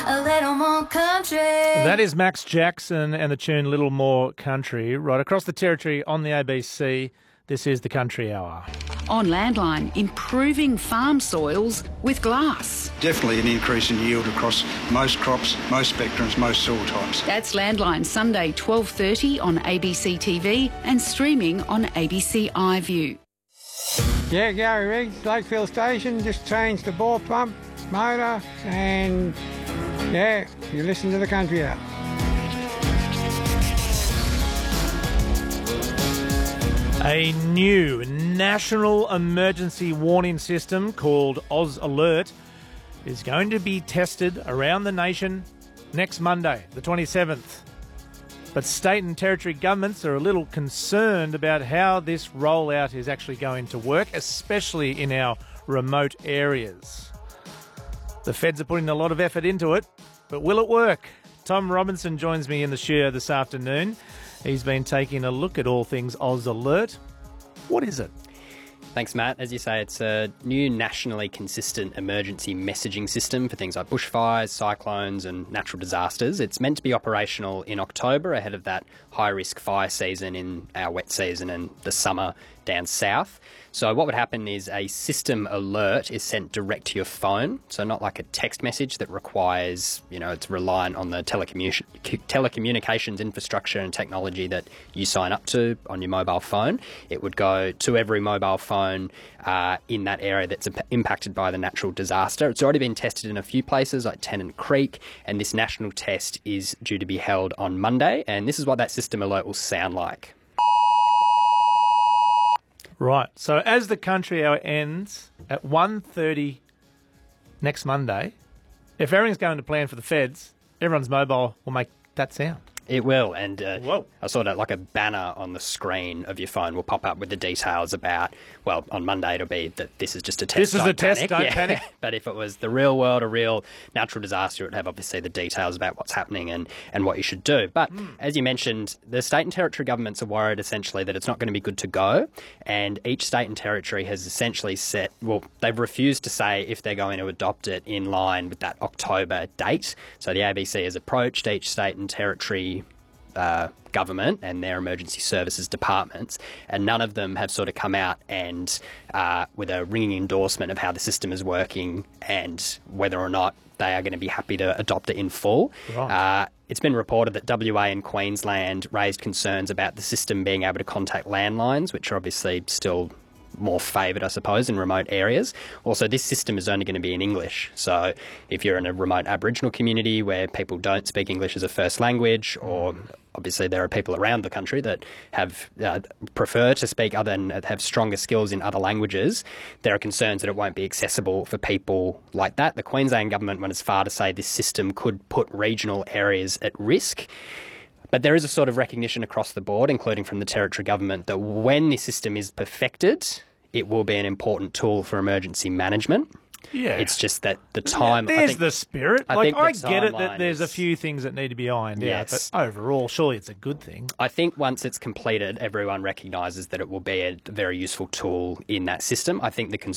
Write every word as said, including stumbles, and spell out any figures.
A little more country. That is Max Jackson and the tune Little More Country. Right across the territory on the A B C, this is the Country Hour. On Landline, improving farm soils with glass. Definitely an increase in yield across most crops, most spectrums, most soil types. That's Landline, Sunday twelve thirty on A B C T V and streaming on A B C iView. Yeah, Gary Riggs, Lakefield Station, just changed the bore pump, motor, and yeah, you listen to the Country Hour. A new national emergency warning system called Oz Alert is going to be tested around the nation next Monday, the twenty-seventh. But state and territory governments are a little concerned about how this rollout is actually going to work, especially in our remote areas. The feds are putting a lot of effort into it, but will it work? Tom Robinson joins me in the studio this afternoon. He's been taking a look at all things Oz Alert. What is it? Thanks, Matt. As you say, it's a new nationally consistent emergency messaging system for things like bushfires, cyclones and natural disasters. It's meant to be operational in October ahead of that high-risk fire season in our wet season and the summer down south. So what would happen is a system alert is sent direct to your phone, so not like a text message that requires, you know, it's reliant on the telecommu- telecommunications infrastructure and technology that you sign up to on your mobile phone. It would go to every mobile phone uh, in that area that's imp- impacted by the natural disaster. It's already been tested in a few places like Tennant Creek, and this national test is due to be held on Monday, and this is what that system alert will sound like. Right, so as the Country Hour ends at one thirty next Monday, if everything's going to plan for the feds, everyone's mobile will make that sound. It will, and uh, Whoa. I saw that like a banner on the screen of your phone will pop up with the details about, well, on Monday it'll be that this is just a test. This is don't a test, panic. don't Yeah. panic. But if it was the real world, a real natural disaster, it would have obviously the details about what's happening and, and what you should do. But mm. as you mentioned, the state and territory governments are worried essentially that it's not going to be good to go, and each state and territory has essentially set, well, they've refused to say if they're going to adopt it in line with that October date. So the A B C has approached each state and territory Uh, government and their emergency services departments, and none of them have sort of come out and uh, with a ringing endorsement of how the system is working and whether or not they are going to be happy to adopt it in full. Right. Uh, it's been reported that W A and Queensland raised concerns about the system being able to contact landlines, which are obviously still more favoured, I suppose, in remote areas. Also, this system is only going to be in English. So if you're in a remote Aboriginal community where people don't speak English as a first language, or obviously there are people around the country that have uh, prefer to speak other and have stronger skills in other languages, there are concerns that it won't be accessible for people like that. The Queensland government went as far to say this system could put regional areas at risk. But there is a sort of recognition across the board, including from the territory government, that when this system is perfected, it will be an important tool for emergency management. Yeah. It's just that the time... Yeah, there's I think, the spirit. I like, think the I get it that timeline there's a is- few things that need to be ironed Yes. out, but overall, surely it's a good thing. I think once it's completed, everyone recognises that it will be a very useful tool in that system. I think the